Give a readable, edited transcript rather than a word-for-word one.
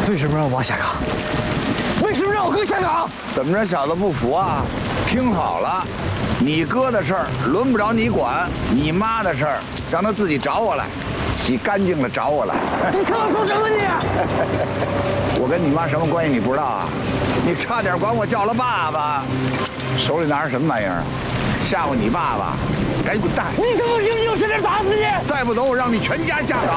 为什么让我妈下岗？为什么让我哥下岗？ 怎么着，小子不服啊？听好了，你哥的事儿轮不着你管，你妈的事儿让他自己找我来，洗干净了找我来。 你他妈说什么你？ 我跟你妈什么关系你不知道啊？你差点管我叫了爸爸，手里拿着什么玩意儿？吓唬你爸爸？赶紧滚蛋！ 你他妈信不信我差点打死你？ 再不走，我让你全家下岗！